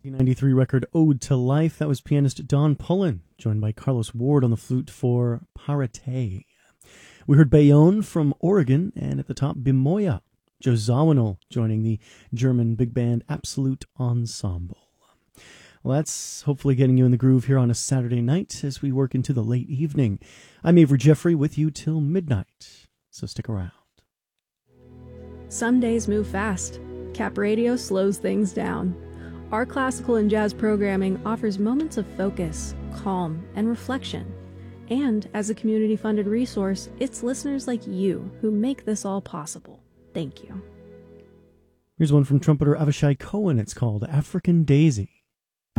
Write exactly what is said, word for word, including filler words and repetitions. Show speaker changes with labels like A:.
A: nineteen ninety-three record Ode to Life. That was pianist Don Pullen, joined by Carlos Ward on the flute for Parate. We heard Bayonne from Oregon, and at the top, Bimoya, Joe Zawinul, joining the German big band Absolute Ensemble. Well, that's hopefully getting you in the groove here on a Saturday night as we work into the late evening. I'm Avery Jeffrey with you till midnight, so stick around.
B: Some days move fast. Cap Radio slows things down. Our classical and jazz programming offers moments of focus, calm, and reflection. And as a community-funded resource, it's listeners like you who make this all possible. Thank you.
A: Here's one from trumpeter Avishai Cohen. It's called African Daisy.